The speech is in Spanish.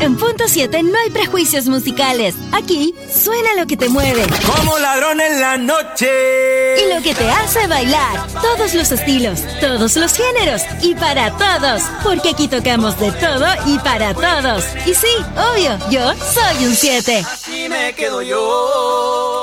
En Punto 7 no hay prejuicios musicales. Aquí suena lo que te mueve. Como ladrón en la noche. Y lo que te hace bailar. Todos los estilos, todos los géneros y para todos. Porque aquí tocamos de todo y para todos. Y sí, obvio, yo soy un 7. Así me quedo yo.